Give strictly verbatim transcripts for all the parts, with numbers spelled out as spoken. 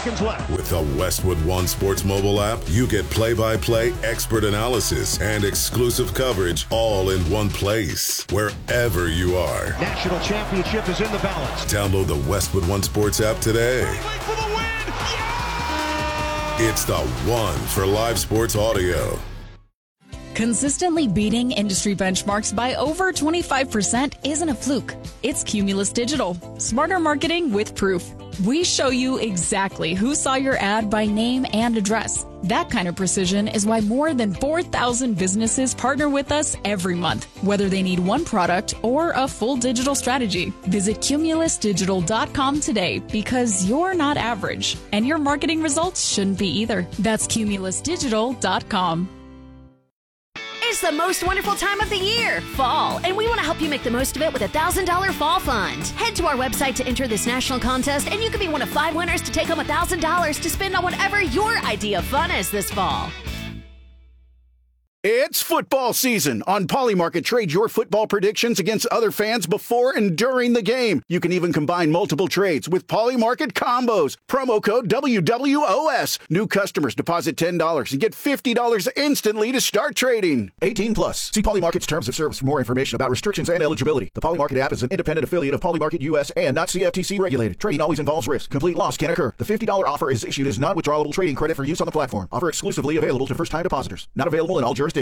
seconds left. With the Westwood One Sports mobile app, you get play-by-play expert analysis and exclusive coverage all in one place, wherever you are. National championship is in the balance. Download the Westwood One Sports app today. For the win! Yeah! It's the one for live sports audio. Consistently beating industry benchmarks by over twenty-five percent isn't a fluke. It's Cumulus Digital. Smarter marketing with proof. We show you exactly who saw your ad by name and address. That kind of precision is why more than four thousand businesses partner with us every month, whether they need one product or a full digital strategy. Visit cumulus digital dot com today because you're not average, and your marketing results shouldn't be either. That's cumulus digital dot com. It's the most wonderful time of the year, fall, and we want to help you make the most of it with a one thousand dollars Fall Fund. Head to our website to enter this national contest, and you can be one of five winners to take home one thousand dollars to spend on whatever your idea of fun is this fall. It's football season. On Polymarket, trade your football predictions against other fans before and during the game. You can even combine multiple trades with Polymarket combos. Promo code W W O S. New customers deposit ten dollars and get fifty dollars instantly to start trading. eighteen plus. See Polymarket's terms of service for more information about restrictions and eligibility. The Polymarket app is an independent affiliate of Polymarket U S and not C F T C regulated. Trading always involves risk. Complete loss can occur. The fifty dollars offer is issued as non-withdrawable trading credit for use on the platform. Offer exclusively available to first-time depositors. Not available in all jurisdictions.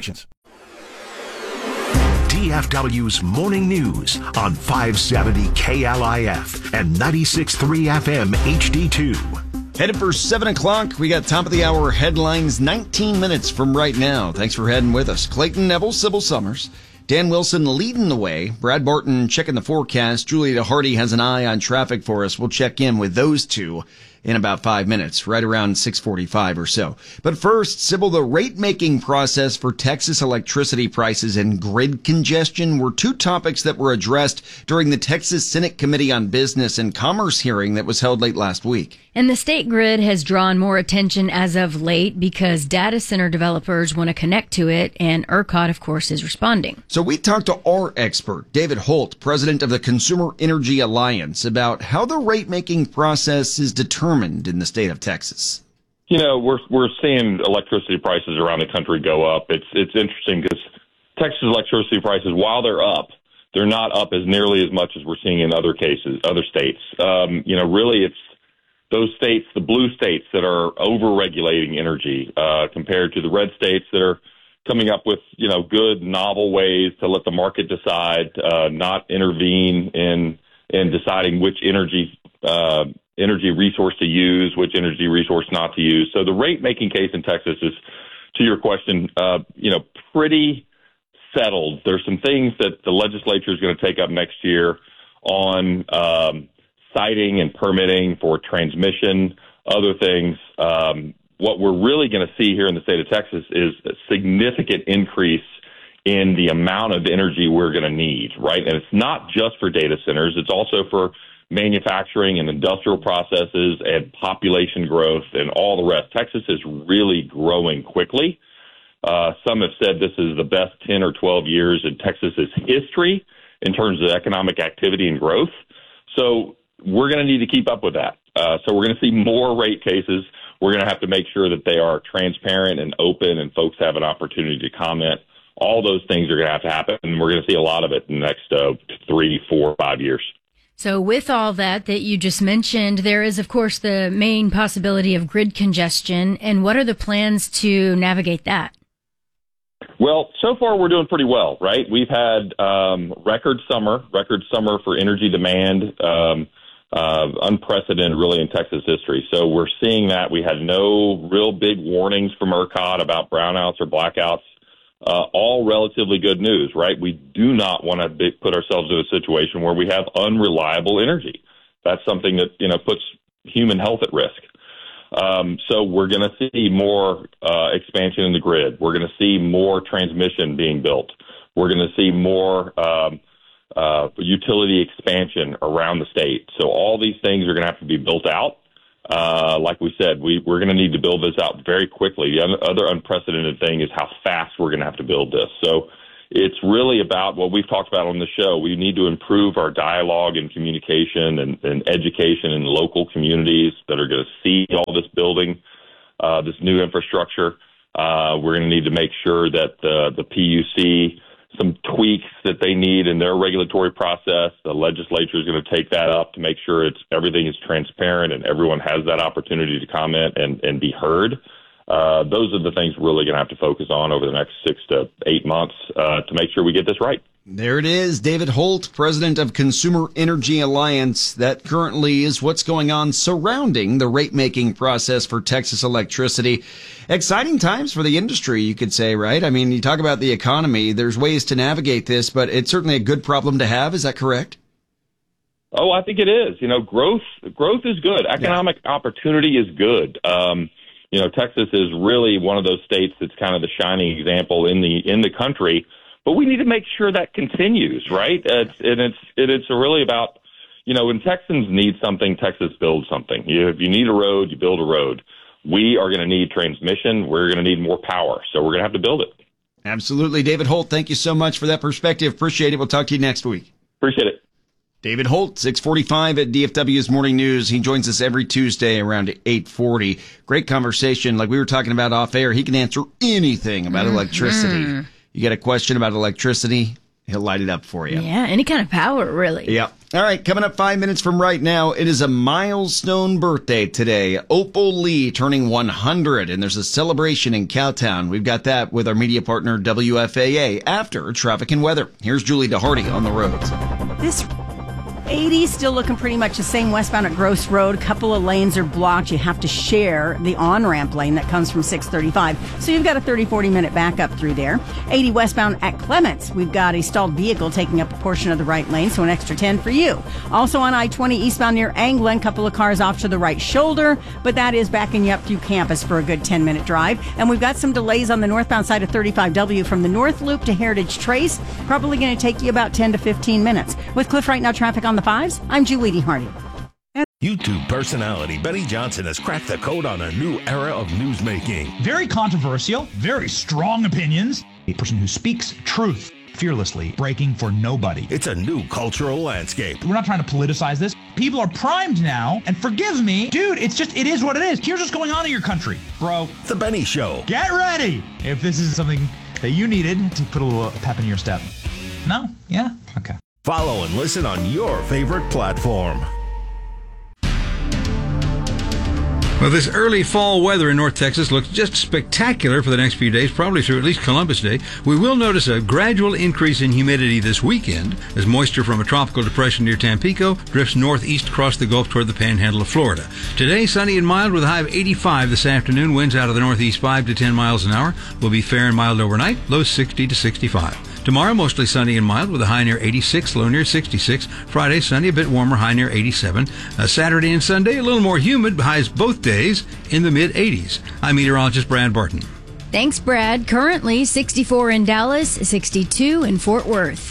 D F W's Morning News on five seventy K L I F and ninety-six point three F M H D two. Headed for seven o'clock. We got top of the hour headlines nineteen minutes from right now. Thanks for heading with us. Clayton Neville, Sybil Summers, Dan Wilson leading the way. Brad Barton checking the forecast. Julia Hardy has an eye on traffic for us. We'll check in with those two in about five minutes, right around six forty-five or so. But first, Sybil, the rate-making process for Texas electricity prices and grid congestion were two topics that were addressed during the Texas Senate Committee on Business and Commerce hearing that was held late last week. And the state grid has drawn more attention as of late because data center developers want to connect to it, and ERCOT, of course, is responding. So we talked to our expert, David Holt, president of the Consumer Energy Alliance, about how the rate-making process is determined in the state of Texas. You know, we're we're seeing electricity prices around the country go up. It's it's interesting because Texas electricity prices, while they're up, they're not up as nearly as much as we're seeing in other cases, other states. Um, you know, really, it's those states, the blue states, that are over-regulating energy uh, compared to the red states that are coming up with, you know, good, novel ways to let the market decide, uh, not intervene in in deciding which energy uh, energy resource to use, which energy resource not to use. So the rate-making case in Texas is, to your question, uh, you know, pretty settled. There's some things that the legislature is going to take up next year on um, siting and permitting for transmission, other things. Um, what we're really going to see here in the state of Texas is a significant increase in the amount of energy we're going to need, right? And it's not just for data centers. It's also for manufacturing and industrial processes and population growth and all the rest. Texas is really growing quickly. Uh, some have said this is the best ten or twelve years in Texas's history in terms of economic activity and growth. So we're going to need to keep up with that. Uh, so we're going to see more rate cases. We're going to have to make sure that they are transparent and open and folks have an opportunity to comment. All those things are going to have to happen, and we're going to see a lot of it in the next uh, three, four, five years. So with all that that you just mentioned, there is, of course, the main possibility of grid congestion. And what are the plans to navigate that? Well, so far we're doing pretty well, right? We've had um, record summer, record summer for energy demand, um, uh, unprecedented really in Texas history. So we're seeing that. We had no real big warnings from ERCOT about brownouts or blackouts. Uh, all relatively good news, right? We do not want to be, put ourselves in a situation where we have unreliable energy. That's something that, you know, puts human health at risk. Um, so we're going to see more uh, expansion in the grid. We're going to see more transmission being built. We're going to see more um, uh, utility expansion around the state. So all these things are going to have to be built out. Uh, like we said, we, we're going to need to build this out very quickly. The other unprecedented thing is how fast we're going to have to build this. So it's really about what we've talked about on the show. We need to improve our dialogue and communication and, and education in local communities that are going to see all this building, uh, this new infrastructure. Uh, we're going to need to make sure that the, the P U C, some tweaks that they need in their regulatory process, the legislature is going to take that up to make sure it's everything is transparent and everyone has that opportunity to comment and, and be heard. Uh, those are the things we're really going to have to focus on over the next six to eight months uh, to make sure we get this right. There it is. David Holt, president of Consumer Energy Alliance. That currently is what's going on surrounding the rate-making process for Texas electricity. Exciting times for the industry, you could say, right? I mean, you talk about the economy. There's ways to navigate this, but it's certainly a good problem to have. Is that correct? Oh, I think it is. You know, growth growth is good. Economic yeah. opportunity is good. Um, you know, Texas is really one of those states that's kind of the shining example in the in the country. But we need to make sure that continues, right? It's, and it's it, it's really about, you know, when Texans need something, Texas builds something. You, if you need a road, you build a road. We are going to need transmission. We're going to need more power. So we're going to have to build it. Absolutely. David Holt, thank you so much for that perspective. Appreciate it. We'll talk to you next week. Appreciate it. David Holt, six forty-five at D F W's Morning News. He joins us every Tuesday around eight forty. Great conversation. Like we were talking about off air, he can answer anything about mm-hmm. electricity. You got a question about electricity, he'll light it up for you. Yeah, any kind of power, really. Yep. All right, coming up five minutes from right now, it is a milestone birthday today. Opal Lee turning one hundred, and there's a celebration in Cowtown. We've got that with our media partner, W F A A, after traffic and weather. Here's Julie DeHardy on the roads. This eighty still looking pretty much the same westbound at Gross Road. A couple of lanes are blocked. You have to share the on-ramp lane that comes from six thirty-five. So you've got a thirty, forty minute backup through there. eighty westbound at Clements. We've got a stalled vehicle taking up a portion of the right lane, so an extra ten for you. Also on I twenty eastbound near Anglin, a couple of cars off to the right shoulder, but that is backing you up through campus for a good ten minute drive. And we've got some delays on the northbound side of thirty-five W from the North Loop to Heritage Trace. Probably going to take you about ten to fifteen minutes. With Cliff Right Now traffic on the fives, I'm Julie DeHardy. YouTube personality Benny Johnson has cracked the code on a new era of newsmaking. Very controversial, very strong opinions. A person who speaks truth fearlessly, breaking for nobody. It's a new cultural landscape. We're not trying to politicize this. People are primed now, and forgive me, dude, it's just, it is what it is. Here's what's going on in your country, bro. The Benny Show. Get ready if this is something that you needed to put a little pep in your step. No? Yeah? Okay. Follow and listen on your favorite platform. Well, this early fall weather in North Texas looks just spectacular for the next few days, probably through at least Columbus Day. We will notice a gradual increase in humidity this weekend as moisture from a tropical depression near Tampico drifts northeast across the Gulf toward the panhandle of Florida. Today, sunny and mild with a high of eighty-five this afternoon. Winds out of the northeast five to ten miles an hour. Will be fair and mild overnight, low sixty to sixty-five. Tomorrow, mostly sunny and mild with a high near eighty-six, low near sixty-six. Friday, sunny, a bit warmer, high near eighty-seven. Uh, Saturday and Sunday, a little more humid, highs both days in the mid-eighties. I'm meteorologist Brad Barton. Thanks, Brad. Currently sixty-four in Dallas, sixty-two in Fort Worth.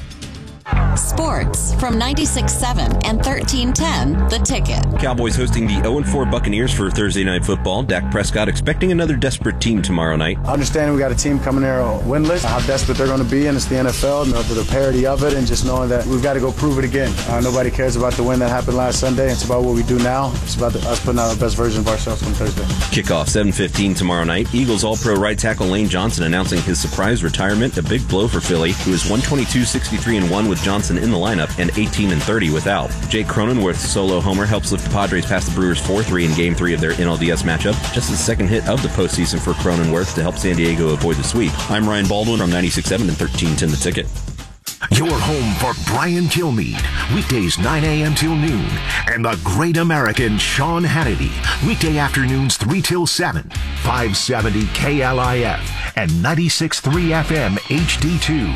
Sports from ninety-six point seven and thirteen ten The Ticket. Cowboys hosting the oh and four Buccaneers for Thursday Night Football. Dak Prescott expecting another desperate team tomorrow night. Understanding we got a team coming there winless, how desperate they're going to be, and it's the N F L, you know, the parity of it, and just knowing that we've got to go prove it again. Uh, nobody cares about the win that happened last Sunday. It's about what we do now. It's about the, us putting out our best version of ourselves on Thursday. Kickoff seven fifteen tomorrow night. Eagles All-Pro right tackle Lane Johnson announcing his surprise retirement. A big blow for Philly, who is one twenty-two, sixty-three, and one with Johnson in the lineup and eighteen and thirty without. Jake Cronenworth's solo homer helps lift the Padres past the Brewers four three in Game three of their N L D S matchup. Just the second hit of the postseason for Cronenworth to help San Diego avoid the sweep. I'm Ryan Baldwin from ninety-six point seven and thirteen ten The Ticket. Your home for Brian Kilmeade, weekdays nine a.m. till noon, and the great American Sean Hannity, weekday afternoons three till seven, five seventy K L I F and ninety-six point three F M H D two.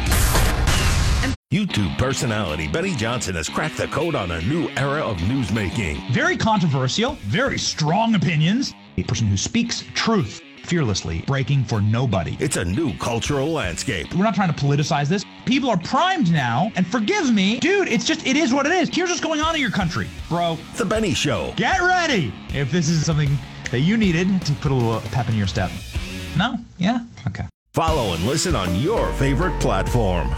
YouTube personality Benny Johnson has cracked the code on a new era of newsmaking. Very controversial, very strong opinions. A person who speaks truth fearlessly, breaking for nobody. It's a new cultural landscape. We're not trying to politicize this. People are primed now, and forgive me, dude, it's just, it is what it is. Here's what's going on in your country, bro. The Benny Show. Get ready if this is something that you needed to put a little pep in your step. No? Yeah? Okay. Follow and listen on your favorite platform.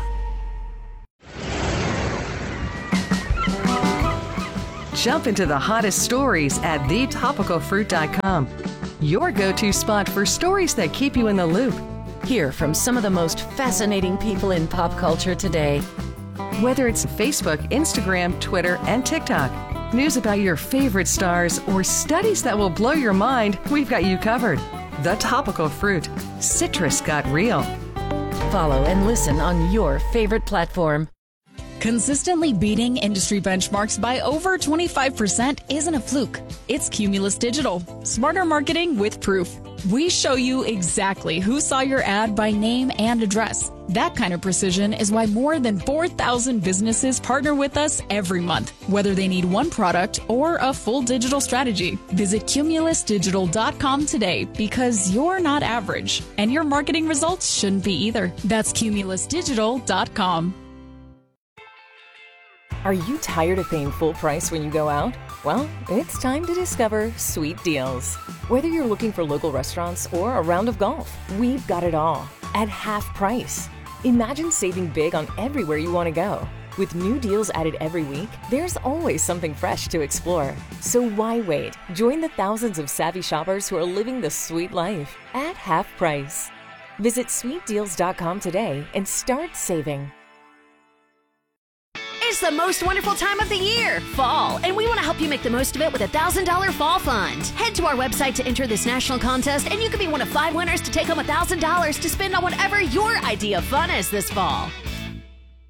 Jump into the hottest stories at the topical fruit dot com. Your go-to spot for stories that keep you in the loop. Hear from some of the most fascinating people in pop culture today. Whether it's Facebook, Instagram, Twitter, and TikTok, news about your favorite stars, or studies that will blow your mind, we've got you covered. The Topical Fruit. Citrus got real. Follow and listen on your favorite platform. Consistently beating industry benchmarks by over twenty-five percent isn't a fluke. It's Cumulus Digital. Smarter marketing with proof. We show you exactly who saw your ad by name and address. That kind of precision is why more than four thousand businesses partner with us every month, whether they need one product or a full digital strategy. Visit cumulus digital dot com today because you're not average, and your marketing results shouldn't be either. That's cumulus digital dot com. Are you tired of paying full price when you go out? Well, it's time to discover Sweet Deals. Whether you're looking for local restaurants or a round of golf, we've got it all at half price. Imagine saving big on everywhere you want to go. With new deals added every week, there's always something fresh to explore. So why wait? Join the thousands of savvy shoppers who are living the sweet life at half price. Visit sweet deals dot com today and start saving. It's the most wonderful time of the year, fall, and we want to help you make the most of it with a one thousand dollars fall fund. Head to our website to enter this national contest, and you could be one of five winners to take home one thousand dollars to spend on whatever your idea of fun is this fall.